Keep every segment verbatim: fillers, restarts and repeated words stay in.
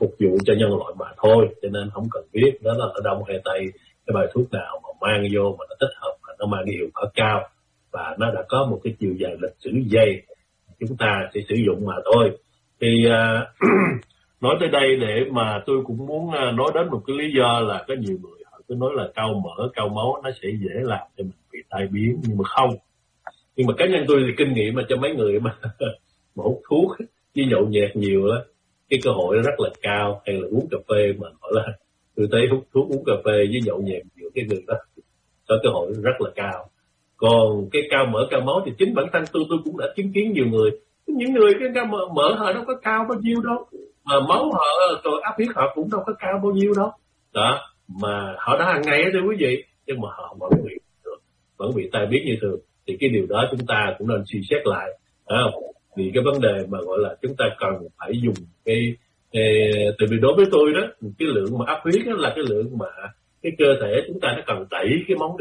phục vụ cho nhân loại mà thôi, cho nên không cần biết đó là ở đông hay tây, cái bài thuốc nào mà mang vô mà nó thích hợp, mà nó mang cái hiệu quả cao và nó đã có một cái chiều dài lịch sử dày, chúng ta sẽ sử dụng mà thôi. Thì uh, nói tới đây để mà tôi cũng muốn uh, nói đến một cái lý do là có nhiều người họ cứ nói là cao mỡ, cao máu nó sẽ dễ làm cho mình bị tai biến, nhưng mà không. Nhưng mà cá nhân tôi thì kinh nghiệm mà cho mấy người mà, mà hút thuốc với nhậu nhẹt nhiều á, cái cơ hội nó rất là cao. Hay là uống cà phê mà gọi là tôi thấy hút thuốc uống cà phê với nhậu nhẹt nhiều, cái người đó có cơ hội rất là cao. Còn cái cao mỡ cao máu thì chính bản thân tôi tôi cũng đã chứng kiến nhiều người, những người cái cao mỡ, mỡ họ đâu có cao bao nhiêu đâu, mà máu họ rồi áp huyết họ cũng đâu có cao bao nhiêu đâu đó, mà họ đã hàng ngày đó thưa quý vị, nhưng mà họ vẫn bị vẫn bị tai biến như thường. Thì cái điều đó chúng ta cũng nên suy xét lại, không? Vì cái vấn đề mà gọi là chúng ta cần phải dùng cái, cái tại vì đối với tôi đó, cái lượng mà áp huyết đó là cái lượng mà cái cơ thể chúng ta nó cần đẩy cái máu đi,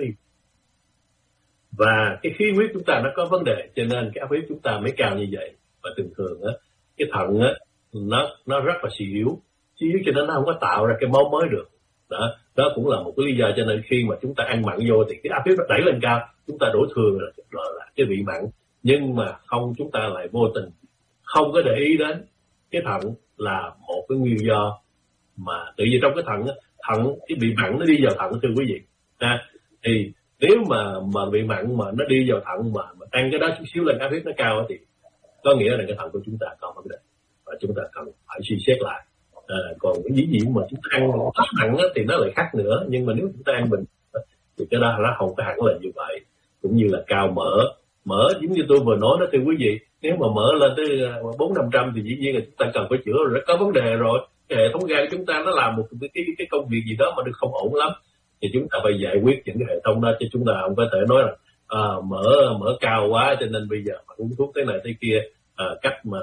và cái khí huyết chúng ta nó có vấn đề, cho nên cái áp huyết chúng ta mới cao như vậy. Và thường thường á, cái thận á nó nó rất là suy yếu, suy yếu cho nên nó không có tạo ra cái máu mới được. Đó, đó cũng là một cái lý do cho nên khi mà chúng ta ăn mặn vô thì cái áp huyết nó đẩy lên cao, chúng ta đổ thừa là, là, là cái vị mặn, nhưng mà không, chúng ta lại vô tình không có để ý đến cái thận là một cái nguyên do mà tự nhiên trong cái thận á, thận cái bị mặn nó đi vào thận thưa quý vị. À, thì nếu mà mà bị mặn mà nó đi vào thận mà, mà tăng cái đó chút xíu lên áp huyết nó cao thì có nghĩa là cái thận của chúng ta có vấn đề và chúng ta cần phải suy xét lại. À, còn cái dĩ nhiên mà chúng ta ăn quá mặn thì nó lại khác nữa, nhưng mà nếu chúng ta ăn bình thì cái đó nó không có hẳn là như vậy. Cũng như là cao mỡ, mỡ giống như tôi vừa nói đó thưa quý vị, nếu mà mỡ lên tới bốn năm trăm thì dĩ nhiên là chúng ta cần phải chữa rồi, có vấn đề rồi. Cái hệ thống gan của chúng ta nó làm một cái cái công việc gì đó mà được không ổn lắm, thì chúng ta phải giải quyết những cái hệ thống đó, chứ chúng ta không có thể nói là à, mỡ mỡ cao quá cho nên bây giờ mà uống thuốc thế này thế kia. À, cách mà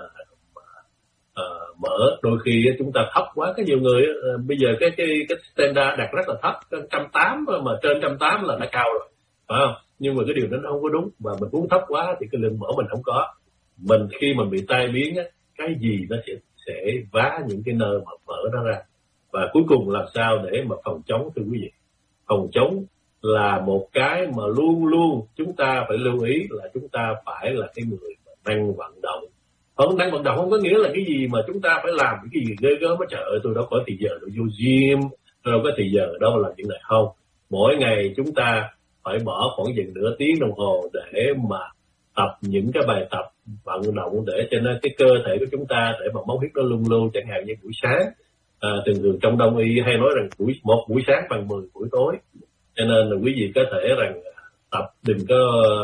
à, mỡ đôi khi chúng ta thấp quá, có nhiều người à, bây giờ cái cái cái standard đặt rất là thấp, một trăm tám mươi mà trên một trăm tám mươi là đã cao rồi, phải không? Nhưng mà cái điều đó nó không có đúng, và mình uống thấp quá thì cái lượng mỡ mình không có. Mình khi mình bị tai biến á, cái gì nó sẽ sẽ vá những cái nơi mà mỡ đó ra. Và cuối cùng làm sao để mà phòng chống thưa quý vị? Phòng chống là một cái mà luôn luôn chúng ta phải lưu ý, là chúng ta phải là cái người năng vận động. Không, năng vận động không có nghĩa là cái gì mà chúng ta phải làm cái gì ghê gớm hết. Trời ơi, tôi đâu có thì giờ tôi vô gym, tôi đâu có thì giờ đâu làm chuyện này. Không, mỗi ngày chúng ta phải bỏ khoảng chừng nửa tiếng đồng hồ để mà tập những cái bài tập vận động, để cho nên cái cơ thể của chúng ta, để mà máu huyết nó luôn luôn, chẳng hạn như buổi sáng. À, thường thường trong đông y hay nói rằng buổi một buổi sáng bằng mười buổi tối, cho nên là quý vị có thể rằng tập đừng có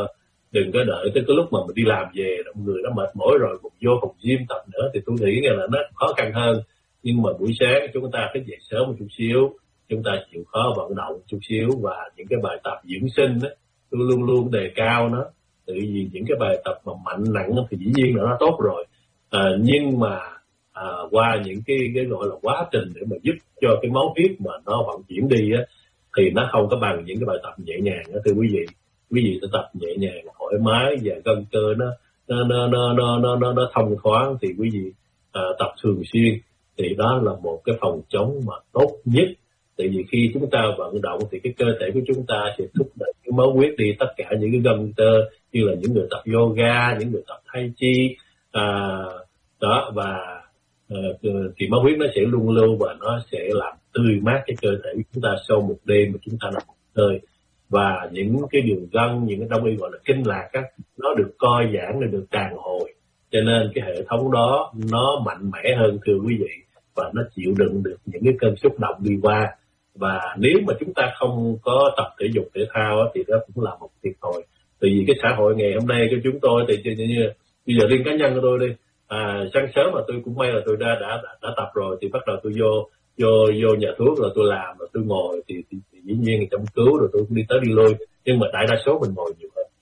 đừng có đợi tới cái lúc mà mình đi làm về người nó mệt mỏi rồi mình vô phòng gym tập nữa, thì tôi nghĩ là nó khó khăn hơn. Nhưng mà buổi sáng chúng ta phải dậy sớm một chút xíu, chúng ta chịu khó vận động chút xíu, và những cái bài tập dưỡng sinh đó tôi luôn luôn đề cao nó. Tại vì những cái bài tập mà mạnh nặng thì dĩ nhiên là nó tốt rồi, à, nhưng mà à, qua những cái cái gọi là quá trình để mà giúp cho cái máu huyết mà nó vận chuyển đi á, thì nó không có bằng những cái bài tập nhẹ nhàng đó thưa quý vị. Quý vị sẽ tập nhẹ nhàng thoải mái và gân cơ nó nó nó nó nó nó, nó, nó thông thoáng, thì quý vị à, tập thường xuyên thì đó là một cái phòng chống mà tốt nhất. Tại vì khi chúng ta vận động thì cái cơ thể của chúng ta sẽ thúc đẩy cái máu huyết đi tất cả những cái gân cơ, như là những người tập yoga, những người tập tai chi à, đó, và à, thì máu huyết nó sẽ luôn lưu và nó sẽ làm tươi mát cái cơ thể của chúng ta sau một đêm mà chúng ta nằm một nơi. Và những cái đường gân, những cái đông y gọi là kinh lạc á, nó được co giãn, được tràn hồi, cho nên cái hệ thống đó nó mạnh mẽ hơn thưa quý vị, và nó chịu đựng được những cái cơn xúc động đi qua. Và nếu mà chúng ta không có tập thể dục thể thao á, thì đó cũng là một thiệt thòi. Tại vì cái xã hội ngày hôm nay của chúng tôi thì như, như bây giờ riêng cá nhân của tôi đi, à, sáng sớm mà tôi cũng may là tôi đã đã đã, đã tập rồi, thì bắt đầu tôi vô vô vô nhà thuốc rồi tôi làm rồi tôi ngồi thì, thì, thì dĩ nhiên trong cứu rồi tôi cũng đi tới đi lui, nhưng mà đại đa số mình ngồi nhiều hơn.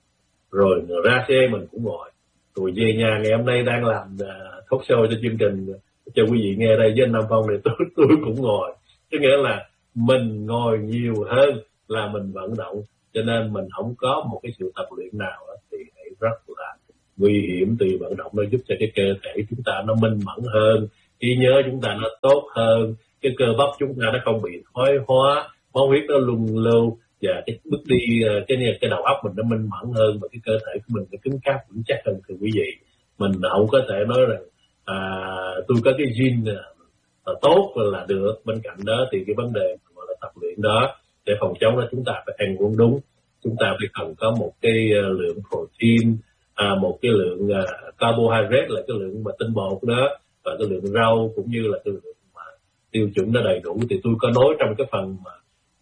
Rồi ra xe mình cũng ngồi, rồi về nhà ngày hôm nay đang làm uh, talk show cho chương trình cho quý vị nghe đây với anh Nam Phong này, tôi tôi cũng ngồi. Có nghĩa là mình ngồi nhiều hơn là mình vận động, cho nên mình không có một cái sự tập luyện nào thì rất là nguy hiểm. Từ vận động nó giúp cho cái cơ thể chúng ta nó minh mẫn hơn, trí nhớ chúng ta nó tốt hơn, cái cơ bắp chúng ta nó không bị thoái hóa, máu huyết nó luân lưu, và cái bước đi cái cái đầu óc mình nó minh mẫn hơn, và cái cơ thể của mình nó cứng cáp vững chắc hơn. Thưa quý vị, mình không có thể nói rằng à, tôi có cái gene là tốt là được. Bên cạnh đó thì cái vấn đề gọi là tập luyện đó để phòng chống đó, chúng ta phải ăn uống đúng, chúng ta phải cần có một cái lượng protein, à, một cái lượng uh, carbohydrate là cái lượng mà tinh bột đó, và cái lượng rau cũng như là cái lượng mà tiêu chuẩn nó đầy đủ. Thì tôi có nói trong cái phần mà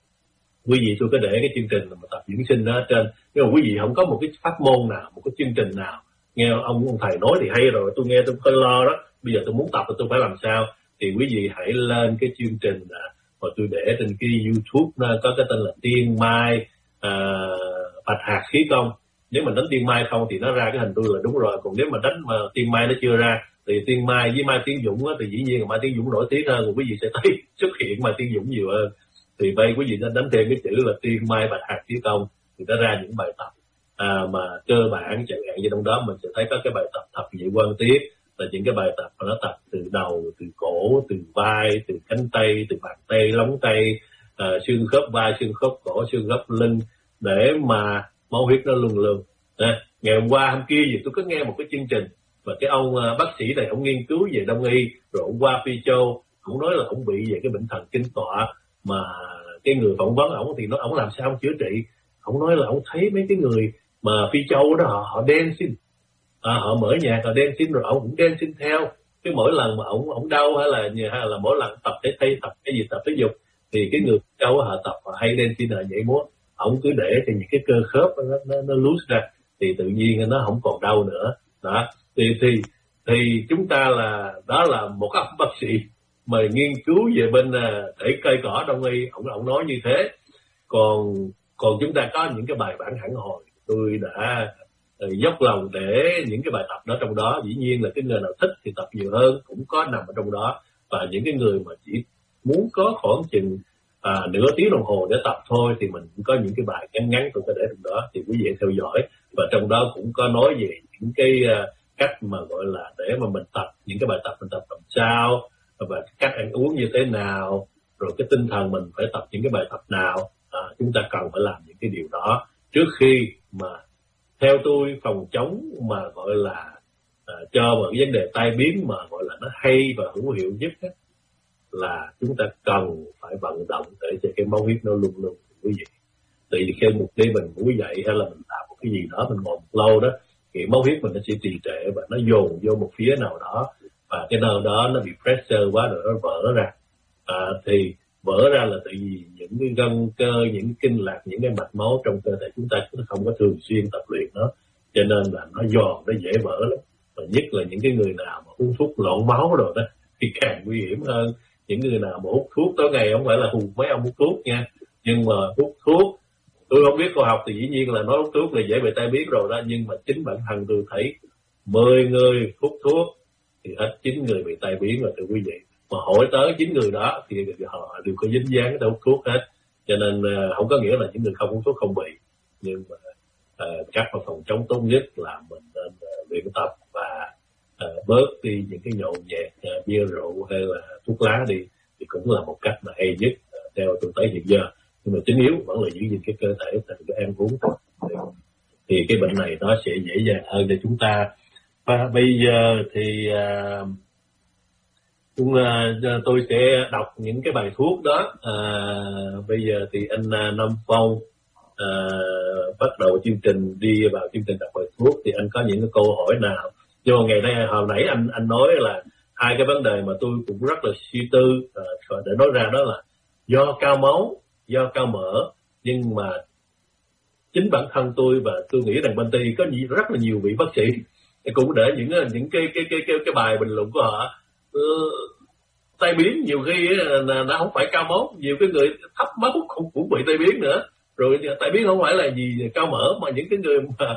quý vị, tôi có để cái chương trình mà tập dưỡng sinh đó ở trên. Nhưng mà quý vị không có một cái pháp môn nào, một cái chương trình nào, nghe ông ông thầy nói thì hay rồi, tôi nghe tôi hơi lo đó, bây giờ tôi muốn tập thì tôi phải làm sao? Thì quý vị hãy lên cái chương trình à, mà tôi để trên cái YouTube nó có cái tên là Tiên Mai à, Bạch Hạc Khí Công. Nếu mình đánh Tiên Mai không thì nó ra cái hình tôi là đúng rồi, còn nếu mà đánh mà Tiên Mai nó chưa ra thì Tiên Mai với Mai Tiến Dũng á, thì dĩ nhiên là Mai Tiến Dũng nổi tiếng hơn, quý vị sẽ thấy xuất hiện Mai Tiến Dũng nhiều hơn. Thì bây quý vị nên đánh thêm cái chữ là Tiên Mai Bạch Hạc Khí Công thì nó ra những bài tập à, mà cơ bản, chẳng hạn như trong đó mình sẽ thấy có cái bài tập thập nhị quan tiết, là những cái bài tập mà nó tập từ đầu, từ cổ, từ vai, từ cánh tay, từ bàn tay, lóng tay, à, xương khớp vai, xương khớp cổ, xương khớp lưng, để mà máu huyết nó luân lưu. À, ngày hôm qua hôm kia gì tôi có nghe một cái chương trình và cái ông uh, bác sĩ này ông nghiên cứu về đông y, rồi ông qua Phi Châu, ông nói là ông bị về cái bệnh thần kinh tọa, mà cái người phỏng vấn ổng thì nói ổng làm sao ông chữa trị. Ông nói là ông thấy mấy cái người mà Phi Châu đó họ họ dancing, à, họ mở nhạc họ dancing rồi ông cũng dancing theo. Cái mỗi lần mà ông ông đau hay là hay là mỗi lần tập thể thay tập cái gì tập thể dục thì cái người Phi Châu họ tập họ hay dancing họ nhảy múa, ông cứ để cho những cái cơ khớp nó nó, nó loose ra thì tự nhiên nó không còn đau nữa. Đó thì thì thì chúng ta là đó là một ông bác sĩ mà nghiên cứu về bên thể cây cỏ đông y, ông ông nói như thế. Còn còn chúng ta có những cái bài bản hẳn hồi, tôi đã uh, dốc lòng để những cái bài tập đó trong đó. Dĩ nhiên là cái người nào thích thì tập nhiều hơn cũng có nằm ở trong đó, và những cái người mà chỉ muốn có khoảng chừng à, nửa tiếng đồng hồ để tập thôi thì mình cũng có những cái bài ngắn ngắn tôi có để trong đó, thì quý vị theo dõi. Và trong đó cũng có nói về những cái uh, cách mà gọi là để mà mình tập những cái bài tập mình tập làm sao, và cách ăn uống như thế nào, rồi cái tinh thần mình phải tập những cái bài tập nào. À, chúng ta cần phải làm những cái điều đó trước khi mà theo tôi phòng chống mà gọi là à, cho một cái vấn đề tai biến mà gọi là nó hay và hữu hiệu nhất á, là chúng ta cần phải vận động để cho cái máu huyết nó luôn luôn quý vị. Tại vì khi một khi mình ngủ dậy hay là mình làm một cái gì đó mình ngồi một lâu đó thì máu huyết mình nó sẽ trì trệ và nó dồn vô một phía nào đó, và cái nơi đó nó bị pressure quá rồi nó vỡ ra. À, thì vỡ ra là tại vì những cái gân cơ, những kinh lạc, những cái mạch máu trong cơ thể chúng ta chúng ta không có thường xuyên tập luyện nó, cho nên là nó giòn, nó dễ vỡ lắm. Và nhất là những cái người nào mà uống thuốc loạn máu rồi đó thì càng nguy hiểm hơn. Những người nào mà hút thuốc tối ngày, không phải là hù mấy ông hút thuốc nha, nhưng mà hút thuốc, tôi không biết khoa học thì dĩ nhiên là nói hút thuốc là dễ bị tai biến rồi đó, nhưng mà chính bản thân tôi thấy mười người hút thuốc thì hết chín người bị tai biến rồi thưa quý vị. Mà hỏi tới chín người đó thì họ đều có dính dáng tới hút thuốc hết, cho nên uh, không có nghĩa là những người không hút thuốc không bị, nhưng mà uh, cách mà phòng chống tốt nhất là mình nên uh, luyện tập và uh, bớt đi những cái nhậu nhẹt, uh, bia rượu hay là thuốc lá đi, thì cũng là một cách mà hay nhất uh, theo tôi thấy hiện giờ. Nhưng mà chính yếu vẫn là giữ gìn cái cơ thể, từ cái ăn uống thôi, thì cái bệnh này nó sẽ dễ dàng hơn để chúng ta. Và bây giờ thì uh, cũng, uh, tôi sẽ đọc những cái bài thuốc đó. Uh, bây giờ thì anh uh, Nam Phong uh, bắt đầu chương trình, đi vào chương trình đọc bài thuốc, thì anh có những cái câu hỏi nào? Nhưng mà ngày nay hồi nãy anh anh nói là hai cái vấn đề mà tôi cũng rất là suy tư uh, để nói ra, đó là do cao máu, do cao mỡ. Nhưng mà chính bản thân tôi và tôi nghĩ rằng bên Tây có rất là nhiều vị bác sĩ cũng để những những cái cái cái cái, cái bài bình luận của họ uh, tai biến nhiều khi là nó không phải cao máu, nhiều cái người thấp máu cũng cũng bị tai biến nữa. Rồi tai biến không phải là gì cao mỡ, mà những cái người mà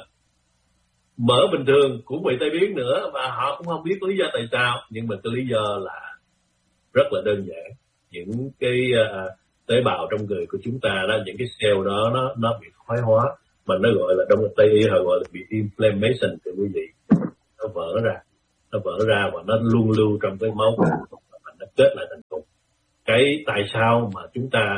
mỡ bình thường cũng bị tai biến nữa, và họ cũng không biết lý do tại sao. Nhưng mà cái lý do là rất là đơn giản, những cái uh, tế bào trong người của chúng ta đó, những cái cell đó nó nó bị thoái hóa, mà nó gọi là trong Tây y họ gọi là bị inflammation, thì quý vị nó vỡ ra. nó vỡ ra và nó luôn lưu trong cái máu của mình và nó kết lại thành cục. Cái tại sao mà chúng ta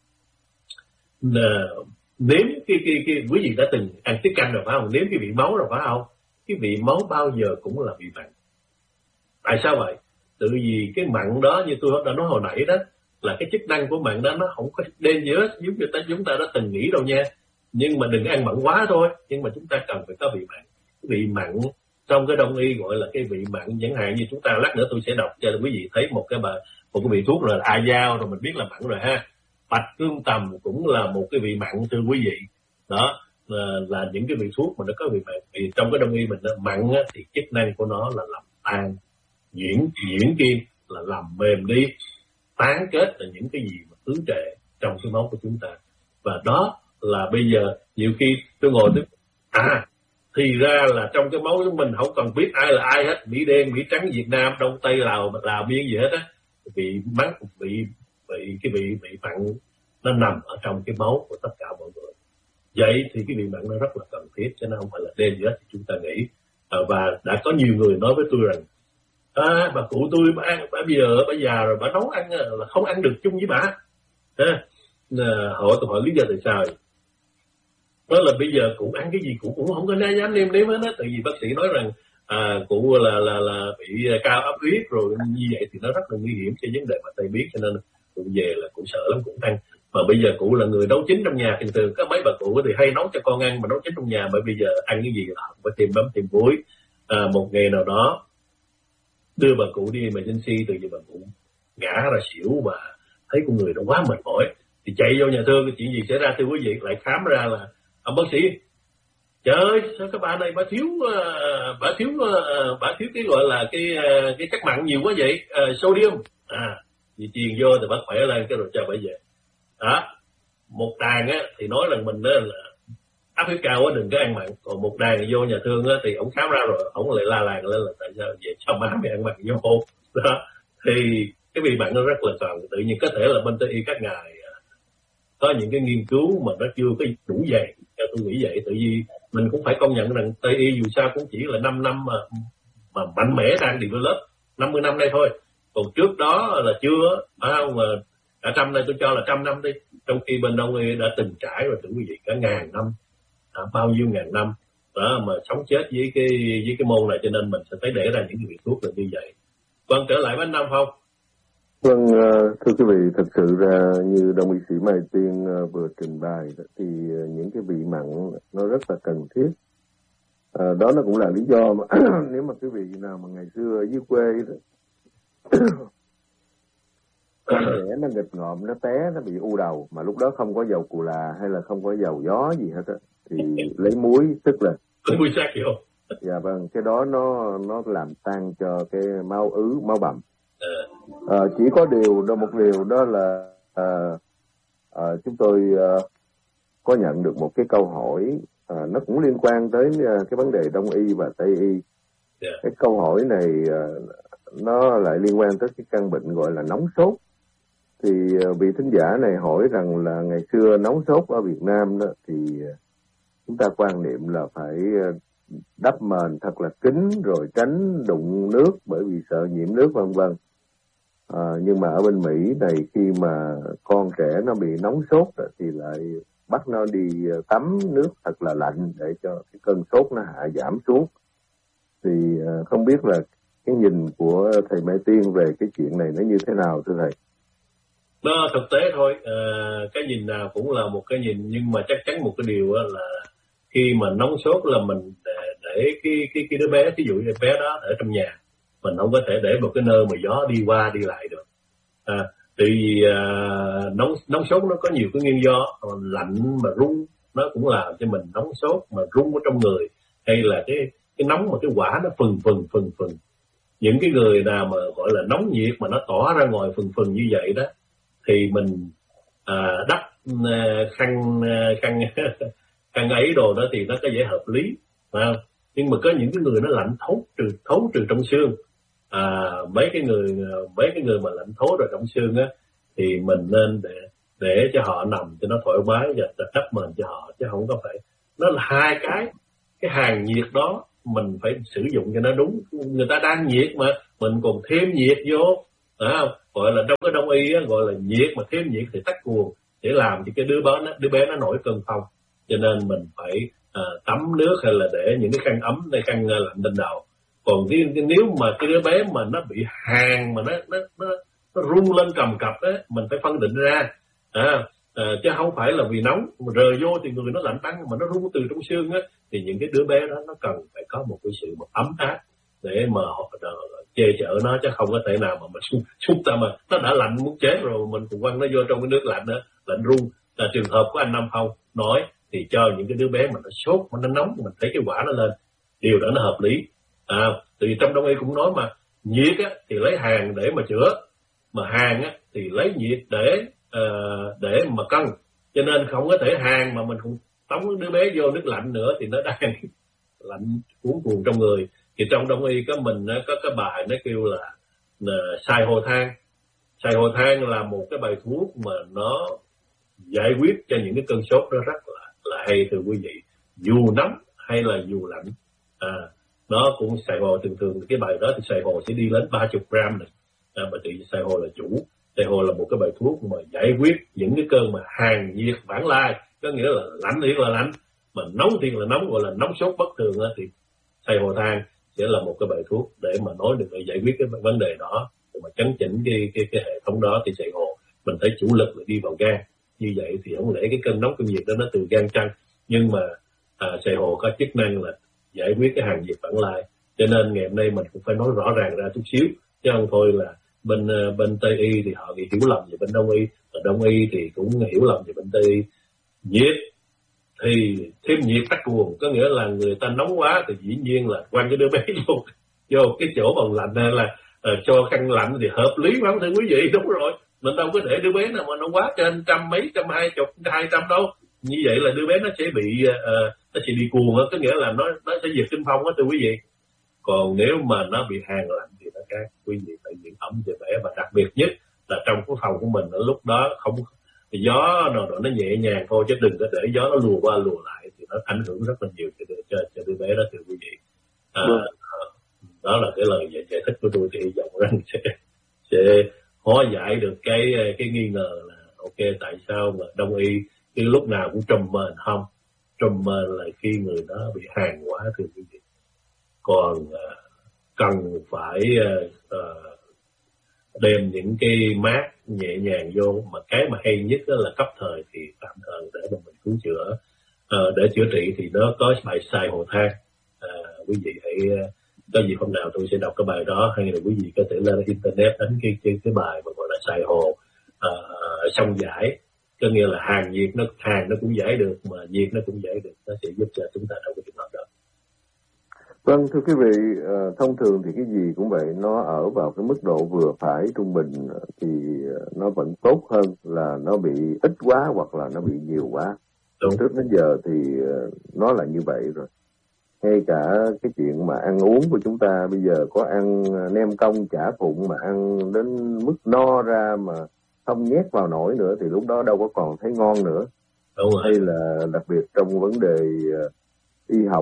uh, nếm cái cái cái quý vị đã từng ăn tiết canh rồi phải không? Nếm cái vị máu rồi phải không? Cái vị máu bao giờ cũng là vị mặn. Tại sao vậy? Tự vì cái mặn đó như tôi đã nói hồi nãy đó là cái chức năng của mặn đó nó không có dangerous giống như ta chúng ta đã từng nghĩ đâu nha. Nhưng mà đừng ăn mặn quá thôi. Nhưng mà chúng ta cần phải có vị mặn. Cái vị mặn trong cái đông y gọi là cái vị mặn, chẳng hạn như chúng ta lát nữa tôi sẽ đọc cho quý vị thấy một cái bà, một cái vị thuốc là a dao rồi mình biết là mặn rồi ha. Bạch cương tầm cũng là một cái vị mặn thưa quý vị. Đó là, là những cái vị thuốc mà nó có vị mặn. Vì trong cái đông y mình đó, mặn á, thì chức năng của nó là làm tan, nhuyễn nhuyễn kim là làm mềm đi, tán kết là những cái gì mà ứ trệ trong cái máu của chúng ta. Và đó là bây giờ nhiều khi tôi ngồi tôi à thì ra là trong cái máu của mình không cần biết ai là ai hết, Mỹ đen, Mỹ trắng, Việt Nam, Đông Tây, Lào, Lào Biên gì hết á, vị mắn vị vị cái vị vị mặn nó nằm ở trong cái máu của tất cả mọi người. Vậy thì cái vị mặn nó rất là cần thiết, cho nên không phải là đen gì hết chúng ta nghĩ. À, và đã có nhiều người nói với tôi rằng à, bà cụ tôi bà ăn, bà bây giờ bà già rồi, bà nấu ăn là không ăn được chung với bà. À, hỏi tôi hỏi lý do tại sao? Đó là bây giờ cụ ăn cái gì cụ cũng không có dám nêm nếm hết á, tại vì bác sĩ nói rằng à, cụ là là là bị cao áp huyết rồi, như vậy thì nó rất là nguy hiểm cho vấn đề mà tay biết, cho nên cụ về là cụ sợ lắm, cụ ăn. Mà bây giờ cụ là người nấu chín trong nhà, thường thường có mấy bà cụ thì hay nấu cho con ăn mà nấu chín trong nhà, mà bây giờ ăn cái gì là phải thêm mắm thêm muối. À, một ngày nào đó đưa bà cụ đi emergency, từ giờ bà cụ ngã ra xỉu và thấy con người nó quá mệt mỏi thì chạy vô nhà thương, cái chuyện gì xảy ra thưa quý vị? Lại khám ra là ông bác sĩ, trời ơi sao cái bà này bà thiếu uh, bà thiếu uh, bà thiếu cái gọi là cái uh, cái chất mặn nhiều quá vậy, uh, sodium à, vì truyền vô thì bác khỏe lên cái rồi cho bà về. Đó, một đàn á thì nói rằng mình đó là áp huyết cao quá đừng có ăn mặn, còn một đàn vô nhà thương á thì ông khám ra rồi ông lại la làng lên là tại sao vậy, sao má mày ăn mặn vô. Đó thì cái vị mặn nó rất là cần, tự nhiên có thể là bên Tây y các ngài có những cái nghiên cứu mà nó chưa có đủ dày, theo tôi nghĩ vậy. Tại vì mình cũng phải công nhận rằng Tây y dù sao cũng chỉ là năm năm mà mà mạnh mẽ đang develop, năm mươi năm đây thôi, còn trước đó là chưa, phải không? Mà cả trăm đây tôi cho là trăm năm đi, trong khi bên Đông y đã từng trải rồi, thưa quý vị, cả ngàn năm, à, bao nhiêu ngàn năm đó mà sống chết với cái với cái môn này, cho nên mình sẽ phải để ra những cái vị thuốc là như vậy. Vâng, trở lại với anh Năm Phong. Vâng, thưa quý vị, thật sự ra như đồng y sĩ Mai Tiên vừa trình bày thì những cái vị mặn nó rất là cần thiết. À, đó nó cũng là lý do mà nếu mà quý vị nào mà ngày xưa ở dưới quê đó, con trẻ nó nghịch ngợm, nó té, nó bị u đầu mà lúc đó không có dầu cù là hay là không có dầu gió gì hết á, thì lấy muối tức là lấy muối sắc vô. Dạ vâng, cái đó nó nó làm tan cho cái máu ứ, máu bầm. À, chỉ có điều đó, một điều đó là à, à, chúng tôi à, có nhận được một cái câu hỏi, à, nó cũng liên quan tới à, cái vấn đề Đông y và Tây y. Yeah. Cái câu hỏi này à, nó lại liên quan tới cái căn bệnh gọi là nóng sốt. Thì à, vị thính giả này hỏi rằng là ngày xưa nóng sốt ở Việt Nam đó thì à, chúng ta quan niệm là phải à, đắp mền thật là kín rồi tránh đụng nước bởi vì sợ nhiễm nước vân vân. À, nhưng mà ở bên Mỹ này khi mà con trẻ nó bị nóng sốt thì lại bắt nó đi tắm nước thật là lạnh để cho cái cơn sốt nó hạ giảm xuống. Thì à, không biết là cái nhìn của thầy Mai Tiên về cái chuyện này nó như thế nào thưa thầy? Nó thực tế thôi, à, cái nhìn nào cũng là một cái nhìn, nhưng mà chắc chắn một cái điều là khi mà nóng sốt là mình để, để cái cái cái đứa bé, ví dụ như bé đó ở trong nhà, mình không có thể để một cái nơi mà gió đi qua đi lại được. À, tại vì à, nóng nóng sốt nó có nhiều cái nguyên do, lạnh mà rung nó cũng làm cho mình nóng sốt mà rung ở trong người, hay là cái cái nóng mà cái quả nó phừng phừng phừng phừng. Những cái người nào mà gọi là nóng nhiệt mà nó tỏa ra ngoài phừng phừng như vậy đó thì mình à, đắp à, khăn khăn khăn ấy đồ đó thì nó có vẻ hợp lý, phải không? Nhưng mà có những cái người nó lạnh thấu trừ thấu trừ trong xương, à, mấy cái người mấy cái người mà lạnh thấu rồi trong xương á thì mình nên để để cho họ nằm cho nó thoải mái và đắp mền cho họ, chứ không có phải nó là hai cái cái hàng nhiệt đó mình phải sử dụng cho nó đúng. Người ta đang nhiệt mà mình còn thêm nhiệt vô, à, gọi là trong cái đông y á, gọi là nhiệt mà thêm nhiệt thì tắc nguồn, để làm cho cái đứa bé nó đứa bé nó nổi cơn phong. Cho nên mình phải à, tắm nước hay là để những cái khăn ấm hay khăn lạnh lên đầu. Còn riêng nếu mà cái đứa bé mà nó bị hàn mà nó nó nó, nó rung lên cầm cập á, mình phải phân định ra, à, à, chứ không phải là vì nóng mà rời vô thì người nó lạnh băng mà nó rung từ trong xương á, thì những cái đứa bé đó nó cần phải có một cái sự ấm áp để mà họ che chở nó, chứ không có thể nào mà mình xuống xuống ta mà nó đã lạnh muốn chết rồi mình còn quăng nó vô trong cái nước lạnh nữa, lạnh rung. Là trường hợp của anh Năm Phong nói thì cho những cái đứa bé mà nó sốt mà nó nóng mình thấy cái quả nó lên, điều đó nó hợp lý. À, thì trong đông y cũng nói mà nhiệt á thì lấy hàn để mà chữa, mà hàn á thì lấy nhiệt để uh, để mà cân. Cho nên không có thể hàn mà mình cũng tống đứa bé vô nước lạnh nữa thì nó đang lạnh cuốn cuồng trong người. Thì trong đông y có mình có cái bài nó kêu là, là xài hồ than. Xài hồ than là một cái bài thuốc mà nó giải quyết cho những cái cơn sốt đó rất là, là hay thưa quý vị, dù nóng hay là dù lạnh. À, nó cũng xài hồ thường thường cái bài đó thì xài hồ sẽ đi đến ba mươi gram này. À, mà thì xài hồ là chủ. Xài hồ là một cái bài thuốc mà giải quyết những cái cơn mà hàn nhiệt vãng lai, có nghĩa là lạnh thì là lạnh, mà nóng thì là nóng, gọi là nóng sốt bất thường đó, thì xài hồ than sẽ là một cái bài thuốc để mà nói được để giải quyết cái vấn đề đó, để mà chấn chỉnh cái cái cái hệ thống đó. Thì xài hồ mình thấy chủ lực là đi vào gan, như vậy thì không lẽ cái cơn nóng cơn nhiệt đó nó từ gan chăng, nhưng mà à, xài hồ có chức năng là giải quyết cái hàn nhiệt vãng lai. Cho nên ngày hôm nay mình cũng phải nói rõ ràng ra chút xíu, chứ không thôi là bên bên Tây y thì họ bị hiểu lầm về bên Đông y, và Đông y thì cũng hiểu lầm về bên Tây y. Nhiệt thì thêm nhiệt tắc nguồn, có nghĩa là người ta nóng quá thì dĩ nhiên là quăng cái đứa bé vô vô cái chỗ bằng lạnh hay là uh, cho khăn lạnh thì hợp lý lắm thưa quý vị. Đúng rồi, mình đâu có để đứa bé nào mà nó quá trên trăm mấy, trăm hai chục, hai trăm đâu. Như vậy là đứa bé nó sẽ bị uh, nó sẽ bị cuồng, có nghĩa là nó nó sẽ diệt kinh phong đó thưa quý vị. Còn nếu mà nó bị hàn lạnh thì nó các quý vị phải giữ ấm cho bé, và đặc biệt nhất là trong cái phòng của mình ở lúc đó không gió nào nó nhẹ nhàng thôi, chứ đừng có để gió nó lùa qua lùa lại thì nó ảnh hưởng rất là nhiều cho cho, cho đứa bé đó thưa quý vị. À, ừ. Đó là cái lời giải, giải thích của tôi, thì hy vọng rằng sẽ sẽ hóa giải được cái cái nghi ngờ là ok tại sao mà Đông y cái lúc nào cũng trùm mền. Không, trùm mền là khi người đó bị hàn quá thưa quý vị. Còn uh, cần phải uh, uh, đem những cái mát nhẹ nhàng vô, mà cái mà hay nhất đó là cấp thời thì tạm thời để mà mình cứu chữa. Uh, để chữa trị thì nó có bài xài hồ than. Uh, quý vị hãy uh, có gì hôm nào tôi sẽ đọc cái bài đó, hay là quý vị có thể lên internet đánh cái cái, cái bài mà gọi là xài hồ uh, xong giải, có nghĩa là hàn nhiệt, nó hàn nó cũng giải được mà nhiệt nó cũng giải được, nó sẽ giúp cho chúng ta trong cái trường hợp đó. Vâng, thưa quý vị, thông thường thì cái gì cũng vậy, nó ở vào cái mức độ vừa phải trung bình thì nó vẫn tốt hơn là nó bị ít quá hoặc là nó bị nhiều quá. Đúng. Trước đến giờ thì nó là như vậy rồi. Ngay cả cái chuyện mà ăn uống của chúng ta bây giờ có ăn nem cong chả phụng mà ăn đến mức no ra mà không nhét vào nổi nữa thì lúc đó đâu có còn thấy ngon nữa. Đúng rồi. Hay là đặc biệt trong vấn đề y học,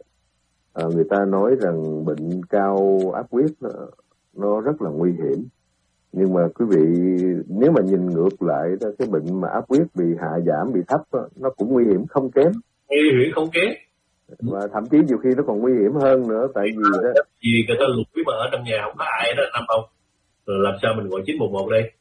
à, người ta nói rằng bệnh cao áp huyết nó rất là nguy hiểm. Nhưng mà quý vị nếu mà nhìn ngược lại đó, cái bệnh mà áp huyết bị hạ giảm, bị thấp đó, nó cũng nguy hiểm không kém. Nguy hiểm không kém. Và thậm chí nhiều khi nó còn nguy hiểm hơn nữa, tại vì đó vì người ta lùi mà ở trong nhà không có ai đó Năm Phong, rồi làm sao mình gọi chín một một đây.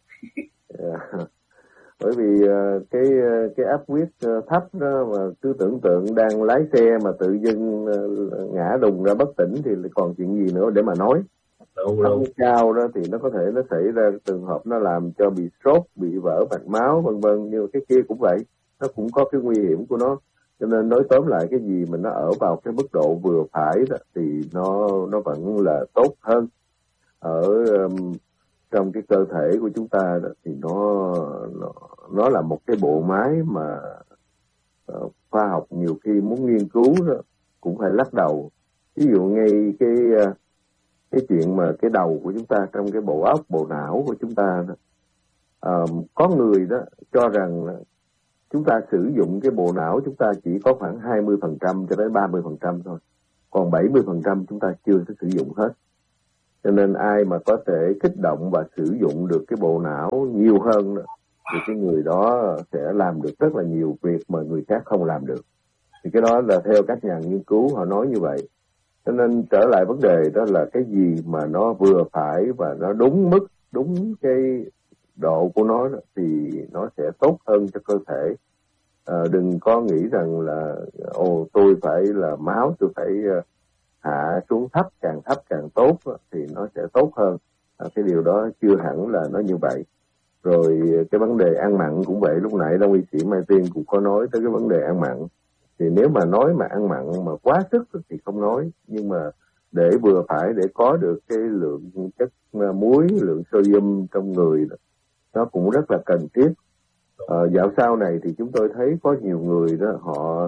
Bởi vì cái cái áp huyết thấp đó mà cứ tưởng tượng đang lái xe mà tự dưng ngã đùng ra bất tỉnh thì còn chuyện gì nữa để mà nói. Đúng, đúng. Cao đó thì nó có thể nó xảy ra trường hợp nó làm cho bị stroke, bị vỡ mạch máu vân vân, như cái kia cũng vậy, nó cũng có cái nguy hiểm của nó. Cho nên nói tóm lại, cái gì mà nó ở vào cái mức độ vừa phải đó, thì nó nó vẫn là tốt hơn. Ở um, trong cái cơ thể của chúng ta đó, thì nó, nó nó là một cái bộ máy mà uh, khoa học nhiều khi muốn nghiên cứu đó, cũng phải lắc đầu. Ví dụ ngay cái uh, cái chuyện mà cái đầu của chúng ta trong cái bộ óc, bộ não của chúng ta đó, uh, có người đó cho rằng chúng ta sử dụng cái bộ não chúng ta chỉ có khoảng hai mươi phần trăm cho đến ba mươi phần trăm thôi. còn bảy mươi phần trăm chúng ta chưa có sử dụng hết. Cho nên ai mà có thể kích động và sử dụng được cái bộ não nhiều hơn đó, thì cái người đó sẽ làm được rất là nhiều việc mà người khác không làm được. Thì cái đó là theo các nhà nghiên cứu họ nói như vậy. Cho nên trở lại vấn đề đó là cái gì mà nó vừa phải và nó đúng mức, đúng cái độ của nó thì nó sẽ tốt hơn cho cơ thể. À, đừng có nghĩ rằng là ồ tôi phải là máu tôi phải uh, hạ xuống thấp, càng thấp càng tốt thì nó sẽ tốt hơn. À, cái điều đó chưa hẳn là nó như vậy. Rồi cái vấn đề ăn mặn cũng vậy, lúc nãy Đông y sĩ Mai Tiên cũng có nói tới cái vấn đề ăn mặn. Thì nếu mà nói mà ăn mặn mà quá sức thì không nói, nhưng mà để vừa phải để có được cái lượng chất muối, lượng sodium trong người đó, nó cũng rất là cần thiết. À, dạo sau này thì chúng tôi thấy có nhiều người đó họ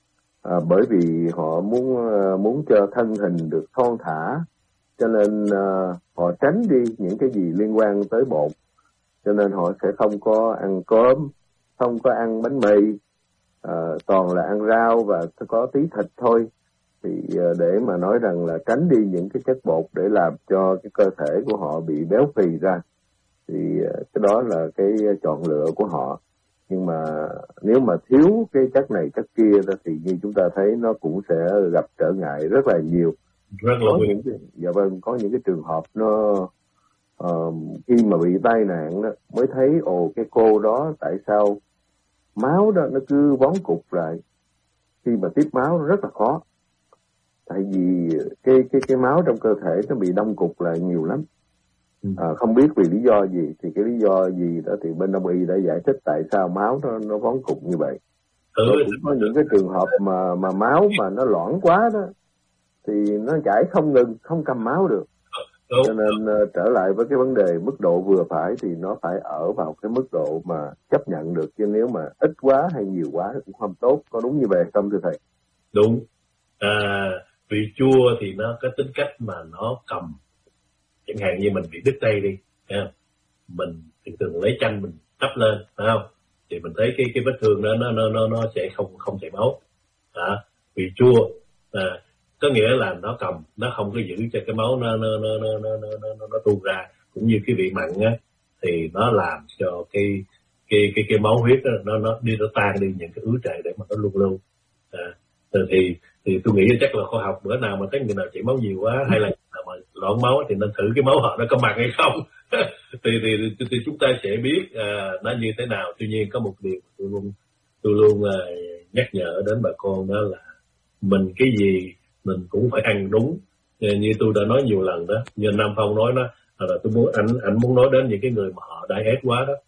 à, bởi vì họ muốn muốn cho thân hình được thon thả, cho nên à, họ tránh đi những cái gì liên quan tới bột, cho nên họ sẽ không có ăn cơm, không có ăn bánh mì, à, toàn là ăn rau và có tí thịt thôi. Thì à, để mà nói rằng là tránh đi những cái chất bột để làm cho cái cơ thể của họ bị béo phì ra, thì à, cái đó là cái chọn lựa của họ. Nhưng mà nếu mà thiếu cái chất này chất kia đó, thì như chúng ta thấy nó cũng sẽ gặp trở ngại rất là nhiều. Rất là có những cái, dạ vâng, có những cái trường hợp nó uh, khi mà bị tai nạn đó, mới thấy ồ cái cô đó tại sao máu đó nó cứ vón cục lại, khi mà tiếp máu nó rất là khó, tại vì cái cái cái máu trong cơ thể nó bị đông cục lại nhiều lắm. À, không biết vì lý do gì, thì cái lý do gì đó thì bên Đông y đã giải thích tại sao máu nó nó vón cục như vậy. Ừ. Rồi cũng có những cái trường hợp mà mà máu mà nó loãng quá đó thì nó chảy không ngừng, không cầm máu được. Đúng. Cho nên uh, trở lại với cái vấn đề mức độ vừa phải thì nó phải ở vào cái mức độ mà chấp nhận được, chứ nếu mà ít quá hay nhiều quá cũng không tốt. Có đúng như vậy không thưa thầy? Đúng. À, vị chua thì nó có tính cách mà nó cầm, chẳng hạn như mình bị đứt tay đi, thấy không? Mình thường thường lấy chanh mình đắp lên, phải không? Thì mình thấy cái cái vết thương đó nó nó nó nó sẽ không không chảy máu. À, vị chua à, có nghĩa là nó cầm, nó không có giữ cho cái máu nó nó nó nó nó nó nó, nó tuôn ra. Cũng như cái vị mặn á, thì nó làm cho cái cái cái cái máu huyết đó, nó nó đi nó tan đi những cái ứ trệ để mà nó luôn luôn. À, thì thì tôi nghĩ chắc là khoa học bữa nào mà thấy người nào chảy máu nhiều quá hay là mà loãng máu thì nên thử cái máu họ nó có mặn hay không. thì, thì, thì thì chúng ta sẽ biết à, nó như thế nào. Tuy nhiên có một điều tôi luôn tôi luôn à, nhắc nhở đến bà con, đó là mình cái gì mình cũng phải ăn đúng. Như tôi đã nói nhiều lần đó, như Nam Phong nói đó, là tôi muốn anh anh muốn nói đến những cái người mà họ diet quá đó.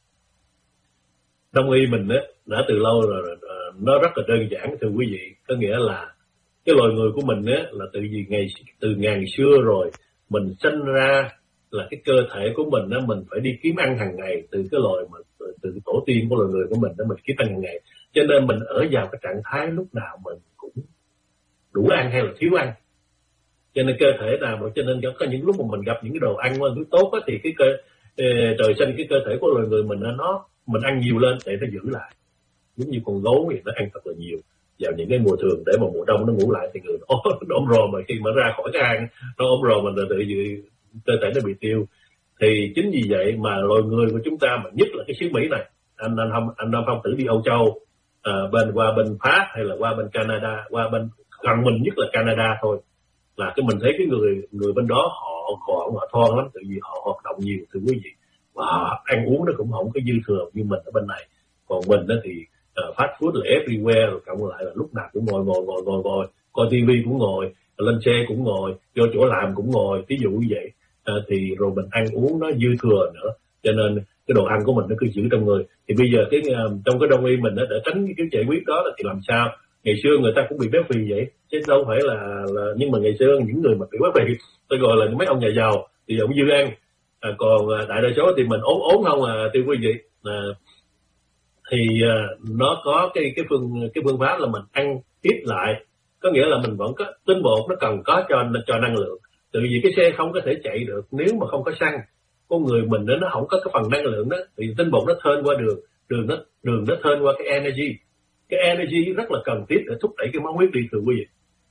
Đông y mình á đã từ lâu rồi, nó rất là đơn giản thưa quý vị, có nghĩa là cái loài người của mình á là từ gì ngày từ ngàn xưa rồi, mình sinh ra là cái cơ thể của mình á, mình phải đi kiếm ăn hàng ngày, từ cái loài mà từ cái tổ tiên của loài người của mình đó, mình kiếm ăn hàng ngày, cho nên mình ở vào cái trạng thái lúc nào mình cũng đủ ăn hay là thiếu ăn. Cho nên cơ thể nào mà cho nên có những lúc mà mình gặp những cái đồ ăn mà thứ tốt á, thì cái cơ trời sinh cái cơ thể của loài người mình nó mình ăn nhiều lên để nó giữ lại. Giống như con gấu thì nó ăn thật là nhiều vào những cái mùa thường, để mà mùa đông nó ngủ lại thì người nó, nó ốm rồ, mà khi mà ra khỏi cái hang nó ốm rồ mình tự dự cơ thể nó bị tiêu. Thì chính vì vậy mà loài người của chúng ta, mà nhất là cái xứ Mỹ này, anh anh không anh Nam Phong thử đi Âu Châu, à, bên qua bên Pháp hay là qua bên Canada, qua bên gần mình nhất là Canada thôi, là cái mình thấy cái người người bên đó họ gọn, họ thon lắm, tự vì họ hoạt động nhiều thưa quý vị, và họ ăn uống nó cũng không có dư thừa như mình ở bên này. Còn mình đó thì uh, fast food là everywhere, rồi cộng lại là lúc nào cũng ngồi ngồi ngồi ngồi ngồi coi tivi cũng ngồi, lên xe cũng ngồi, vô chỗ làm cũng ngồi, ví dụ như vậy. Uh, thì rồi mình ăn uống nó dư thừa nữa, cho nên cái đồ ăn của mình nó cứ giữ trong người. Thì bây giờ cái uh, trong cái đông y mình đó, để tránh cái giải quyết đó là thì làm sao? Ngày xưa người ta cũng bị béo phì vậy, chứ đâu phải là, là nhưng mà ngày xưa những người mà bị béo phì tôi gọi là mấy ông nhà giàu thì ông dư ăn, à, còn đại đa số thì mình ốm ốm không à thưa quý vị. À, thì à, nó có cái cái phương cái phương pháp là mình ăn ít lại, có nghĩa là mình vẫn có tinh bột, nó cần có cho cho năng lượng. Từ vì cái xe không có thể chạy được nếu mà không có xăng, con người mình đó, nó không có cái phần năng lượng đó, thì tinh bột nó thơn qua đường đường nó đường nó thơn qua cái energy. Cái energy rất là cần thiết để thúc đẩy cái máu huyết đi thưa quý vị.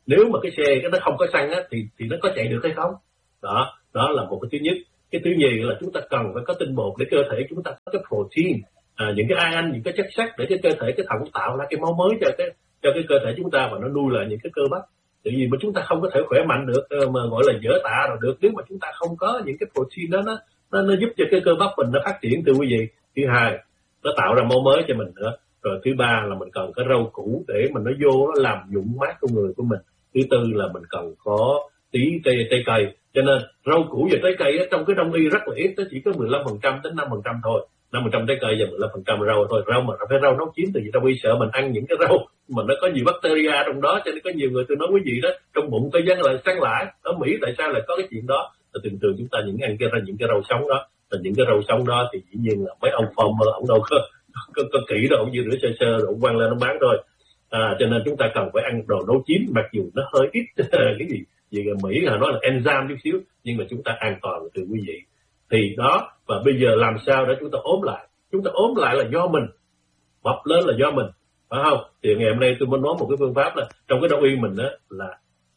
nếu mà cái xe cái nó không có xăng á, thì thì nó có chạy được hay không? Đó, đó là một cái thứ nhất. Cái thứ nhì là chúng ta cần phải có tinh bột để cơ thể chúng ta có cái protein, à, những cái ion, những cái chất sắt để cho cơ thể cái thận tạo ra cái máu mới cho cái cho cái cơ thể chúng ta, và nó nuôi lại những cái cơ bắp. Tại vì mà chúng ta không có thể khỏe mạnh được, mà gọi là dở tạ rồi được, nếu mà chúng ta không có những cái protein đó, nó nó, nó giúp cho cái cơ bắp mình nó phát triển, thưa quý vị. Thứ hai, nó tạo ra máu mới cho mình nữa. Rồi thứ ba là mình cần có rau củ để mình nó vô nó làm nhuận mát con người của mình. Thứ tư là mình cần có tí cây cây cây. Cho nên rau củ và trái cây á, trong cái đông y rất là ít, nó chỉ có mười lăm phần trăm đến năm phần trăm thôi. năm phần trăm trái cây và mười lăm phần trăm rau thôi. Rau mà phải rau nấu chín, tại vì đông y sợ mình ăn những cái rau mà nó có nhiều bacteria trong đó, cho nên có nhiều người tôi nói quý vị đó, trong bụng có dân lại sáng lại. Ở Mỹ tại sao lại có cái chuyện đó? Là thường thường chúng ta những ăn cái ra những cái rau sống đó, là những cái rau sống đó thì dĩ nhiên là mấy ông farmer ông đâu có có, có kỹ đâu, ông chỉ rửa sơ sơ rồi ông quăng lên nó bán thôi. À, cho nên chúng ta cần phải ăn đồ nấu chín, mặc dù nó hơi ít cái gì gì ở Mỹ là nói là enzyme chút xíu, nhưng mà chúng ta an toàn từ quý vị. Thì đó, và bây giờ làm sao để chúng ta ốm lại? Chúng ta ốm lại là do mình, mập lên là do mình, phải không? Thì ngày hôm nay tôi muốn nói một cái phương pháp là trong cái đông y mình đó là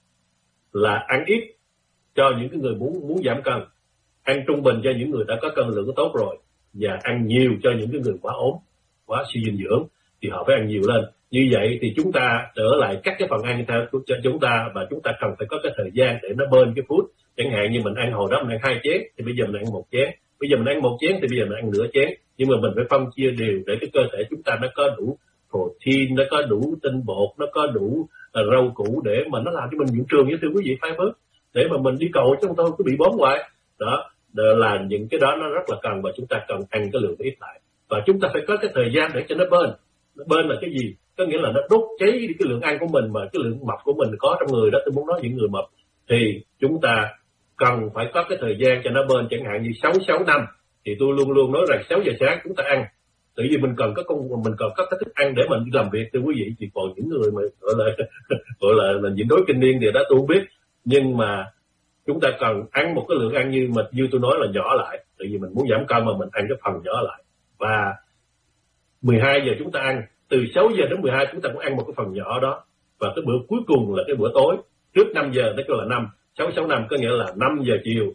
là ăn ít cho những cái người muốn muốn giảm cân, ăn trung bình cho những người đã có cân lượng tốt rồi, và ăn nhiều cho những cái người quá ốm, quá suy dinh dưỡng thì họ phải ăn nhiều lên. Như vậy thì chúng ta trở lại các cái phần ăn theo cho chúng ta, và chúng ta cần phải có cái thời gian để nó bơn cái food. Chẳng hạn như mình ăn hồi đó mình ăn hai chén, thì bây giờ mình ăn một chén. Bây giờ mình ăn một chén thì bây giờ mình ăn nửa chén. Nhưng mà mình phải phân chia đều để cái cơ thể chúng ta nó có đủ protein, nó có đủ tinh bột, nó có đủ uh, rau củ để mà nó làm cho mình nhuận trường, như thưa quý vị, fiber, để mà mình đi cầu chứ không thôi cứ bị bón hoài. Đó, đó là những cái đó nó rất là cần, và chúng ta cần ăn cái lượng ít lại. Và chúng ta phải có cái thời gian để cho nó bơn. Nó bơn là cái gì? Có nghĩa là nó đốt cháy đi cái lượng ăn của mình, mà cái lượng mập của mình có trong người đó. Tôi muốn nói những người mập thì chúng ta cần phải có cái thời gian cho nó bơn, chẳng hạn như sáu sáu năm. Thì tôi luôn luôn nói rằng sáu giờ sáng chúng ta ăn, tự vì mình cần có công mình cần có cái thức ăn để mình đi làm việc, thưa quý vị. Chỉ còn những người mà gọi là gọi là, là nhịn đói kinh niên thì đó tôi không biết, nhưng mà chúng ta cần ăn một cái lượng ăn như mà như tôi nói là nhỏ lại, tại vì mình muốn giảm cân mà mình ăn cái phần nhỏ lại. Và mười hai giờ chúng ta ăn, từ sáu giờ đến mười hai chúng ta cũng ăn một cái phần nhỏ đó, và cái bữa cuối cùng là cái bữa tối trước năm giờ, nó kêu là năm sáu sáu năm, có nghĩa là năm giờ chiều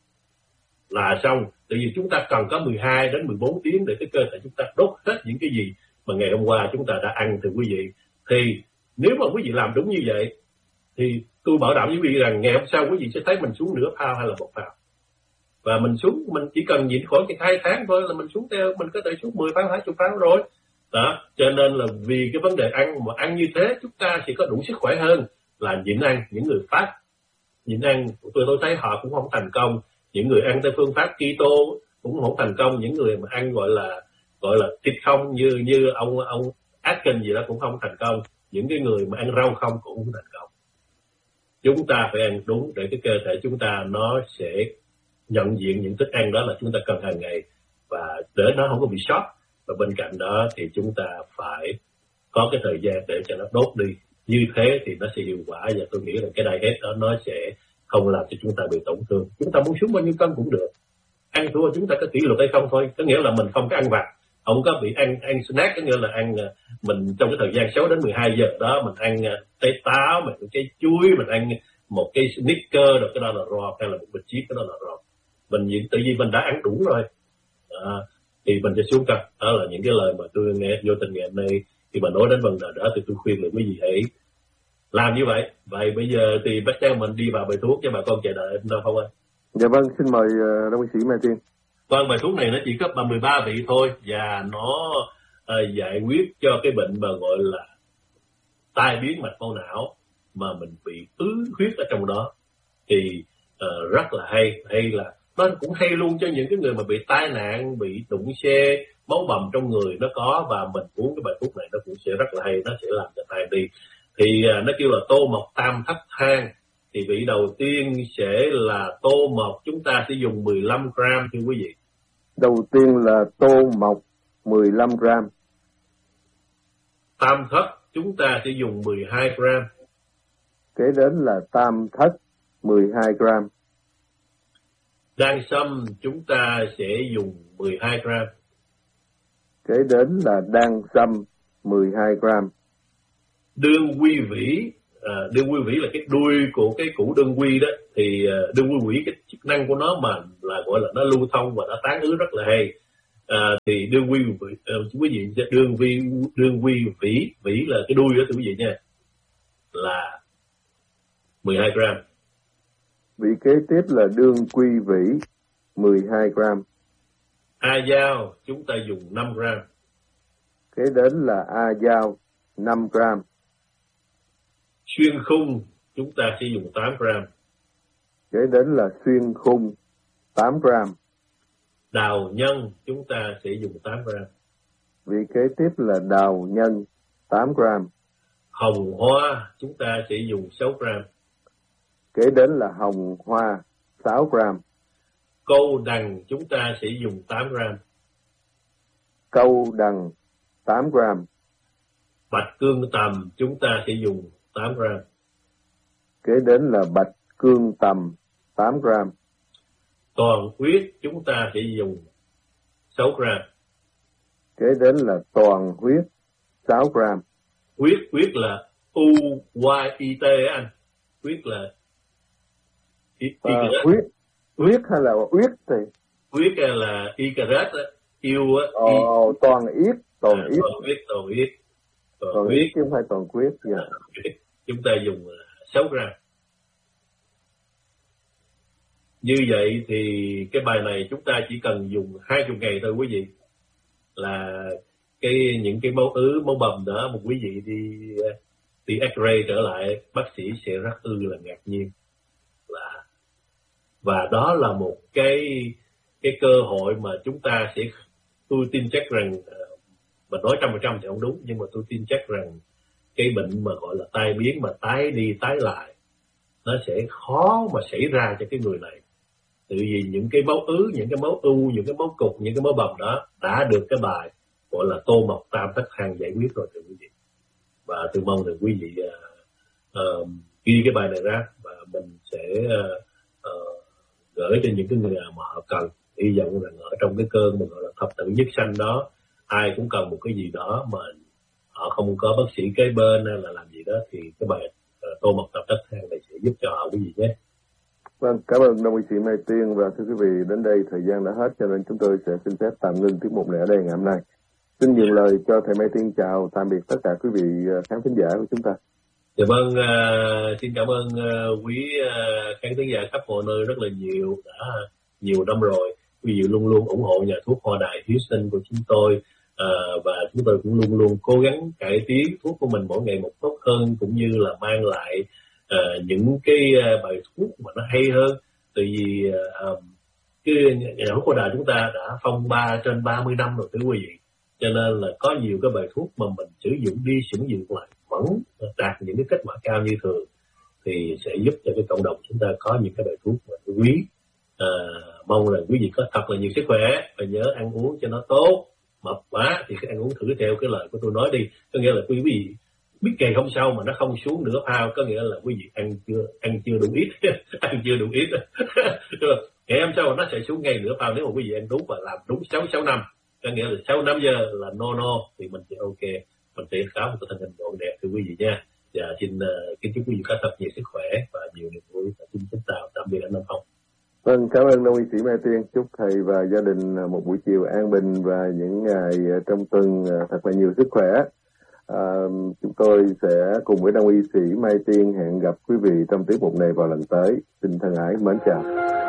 là xong. Tại vì chúng ta cần có mười hai đến mười bốn tiếng để cái cơ thể chúng ta đốt hết những cái gì mà ngày hôm qua chúng ta đã ăn, thưa quý vị. Thì nếu mà quý vị làm đúng như vậy thì tôi bảo đảm với quý vị rằng ngày hôm sau quý vị sẽ thấy mình xuống nửa pound hay là một pound. Và mình xuống, mình chỉ cần nhịn khoảng hai tháng thôi là mình xuống theo, mình có thể xuống mười pound, hai mươi pound rồi. Đó, cho nên là vì cái vấn đề ăn mà ăn như thế chúng ta sẽ có đủ sức khỏe hơn là nhịn ăn. Những người phát nhịn ăn tôi tôi thấy họ cũng không thành công. Những người ăn theo phương pháp keto cũng không thành công. Những người mà ăn gọi là gọi là thịt không như như ông ông Atkins gì đó cũng không thành công. Những cái người mà ăn rau không cũng không thành công. Chúng ta phải ăn đúng để cái cơ thể chúng ta nó sẽ nhận diện những thức ăn đó là chúng ta cần hàng ngày, và để nó không có bị sót. Và bên cạnh đó thì chúng ta phải có cái thời gian để cho nó đốt đi. Như thế thì nó sẽ hiệu quả, và tôi nghĩ là cái diet đó nó sẽ không làm cho chúng ta bị tổn thương. Chúng ta muốn xuống bao nhiêu cân cũng được. Ăn thua chúng ta có kỷ luật hay không thôi. Có nghĩa là mình không có ăn vặt, không có bị ăn ăn snack, có nghĩa là ăn mình trong cái thời gian sáu đến mười hai giờ đó mình ăn trái táo, mình ăn trái chuối, mình ăn một cái sneaker, rồi cái đó là raw, hay là một bịch chiếc, cái đó là raw. Mình tự nhiên mình đã ăn đủ rồi. À, thì mình sẽ xuống cân. Đó là những cái lời mà tôi nghe vô tình ngày hôm nay khi mà nói đến vấn đề đó, thì tôi khuyên là quý vị hãy làm như vậy. Vậy bây giờ thì bắt đầu mình đi vào bài thuốc cho bà con chờ đợi đâu không ơi? Dạ vâng, xin mời uh, đồng sĩ Mai Tiên. Vâng, bài thuốc này nó chỉ có mười ba vị thôi, và nó uh, giải quyết cho cái bệnh mà gọi là tai biến mạch máu não mà mình bị ứ huyết ở trong đó. Thì uh, rất là hay, hay là nó cũng hay luôn cho những cái người mà bị tai nạn, bị đụng xe, máu bầm trong người nó có, và mình uống cái bài thuốc này nó cũng sẽ rất là hay, nó sẽ làm cho tai đi. Thì uh, nó kêu là tô mộc tam thất thang. Thì vị đầu tiên sẽ là tô mộc, chúng ta sẽ dùng mười lăm gram thưa quý vị. Đầu tiên là tô mộc mười lăm gram. Tam thất chúng ta sẽ dùng mười hai gram. Kế đến là tam thất mười hai gram. Đan sâm chúng ta sẽ dùng mười hai gram. Kế đến là đan sâm mười hai gram. Đương quy vĩ à, đương quy vĩ là cái đuôi của cái củ đương quy đó, thì à, đương quy vĩ cái chức năng của nó mà là gọi là nó lưu thông và nó tán ứ rất là hay. À, thì đương quy vĩ, à, quý vị đương vi đương quy vĩ vĩ là cái đuôi đó thưa quý vị nha, là mười hai gram. Vị kế tiếp là đương quy vĩ mười hai gram. A dao chúng ta dùng năm gram. Kế đến là A dao năm gram. Xuyên khung chúng ta sẽ dùng tám gram. Kế đến là xuyên khung tám gram. Đào nhân chúng ta sẽ dùng tám gram. Vị kế tiếp là đào nhân tám gram. Hồng hoa chúng ta sẽ dùng sáu gram. Kế đến là hồng hoa sáu gram. Câu đằng chúng ta sẽ dùng tám gram. Câu đằng tám gram. Bạch cương tầm chúng ta sẽ dùng tám gram. Kế đến là bạch cương tầm tám gram. Toàn huyết chúng ta sẽ dùng sáu gram. Kế đến là toàn huyết sáu gram. Huyết huyết là U Y I T á anh. Huyết là y, y à, huyết huyết hay là huyết thì huyết là y cà rết á, yêu á. Ồ, toàn yết, toàn à, yết. Toàn huyết, toàn huyết. Toàn, toàn huyết chứ không phải toàn huyết. Dạ. À, chúng ta dùng sáu gram. Như vậy thì cái bài này chúng ta chỉ cần dùng hai mươi ngày thôi quý vị. Là cái những cái máu ứ, máu bầm đó, một quý vị đi đi X-ray trở lại, bác sĩ sẽ rất ư là ngạc nhiên. Là và đó là một cái cái cơ hội mà chúng ta sẽ, tôi tin chắc rằng, mà nói trăm phần trăm thì không đúng, nhưng mà tôi tin chắc rằng cái bệnh mà gọi là tai biến mà tái đi tái lại nó sẽ khó mà xảy ra cho cái người này. Tự vì những cái máu ứ, những cái máu u, những cái máu cục, những cái máu bầm đó đã được cái bài gọi là tô mộc tam thất thang giải quyết rồi thưa quý vị. Và tôi mong rằng quý vị uh, uh, ghi cái bài này ra và mình sẽ uh, uh, gửi cho những cái người mà họ cần. Hy vọng rằng ở trong cái cơn mà gọi là thập tử nhất sanh đó, ai cũng cần một cái gì đó mà họ không có bác sĩ kế bên hay là làm gì đó, thì cái bài uh, tô mộc tam thất thang này sẽ giúp cho họ quý vị nhé. Vâng, cảm ơn đồng sĩ Mai Tiên, và thưa quý vị, đến đây thời gian đã hết cho nên chúng tôi sẽ xin phép tạm ngưng tiết mục này ở đây ngày hôm nay. Xin nhường lời cho thầy Mai Tiên chào tạm biệt tất cả quý vị khán thính giả của chúng ta. Dạ vâng, uh, xin cảm ơn uh, quý uh, khán thính giả khắp mọi nơi rất là nhiều, đã nhiều năm rồi. Quý vị luôn luôn ủng hộ nhà thuốc Hoa Đài Houston của chúng tôi, uh, và chúng tôi cũng luôn luôn cố gắng cải tiến thuốc của mình mỗi ngày một tốt hơn, cũng như là mang lại uh, những cái uh, bài thuốc mà nó hay hơn. Tại vì uh, cái nhà thuốc Hoa Đài chúng ta đã phong ba trên ba mươi năm rồi thưa quý vị. Cho nên là có nhiều cái bài thuốc mà mình sử dụng đi sử dụng lại vẫn đạt những cái kết quả cao như thường, thì sẽ giúp cho cái cộng đồng chúng ta có những cái bài thuốc mà quý. À, mong là quý vị có thật là nhiều sức khỏe và nhớ ăn uống cho nó tốt. Mập quá thì ăn uống thử theo cái lời của tôi nói đi, có nghĩa là quý vị biết ngày hôm sau mà nó không xuống nửa pound, có nghĩa là quý vị ăn chưa ăn chưa đủ ít ăn chưa đủ ít ngày hôm sau nó sẽ xuống ngay nửa pound nếu mà quý vị ăn đúng và làm đúng sáu sáu năm. Có nghĩa là sau năm giờ là no no thì mình sẽ ok, mình sẽ có một cái thân hình gọn đẹp thưa quý vị nha. Và xin uh, kính chúc quý vị có thật nhiều sức khỏe và nhiều niềm vui, và xin kính chào tạm biệt anh Nam Phong. Vâng, cảm ơn đồng sĩ Mai Tiên. Chúc thầy và gia đình một buổi chiều an bình và những ngày trong tuần thật là nhiều sức khỏe. À, chúng tôi sẽ cùng với đồng y sĩ Mai Tiên hẹn gặp quý vị trong tiết mục này vào lần tới. Xin thân ái mến chào.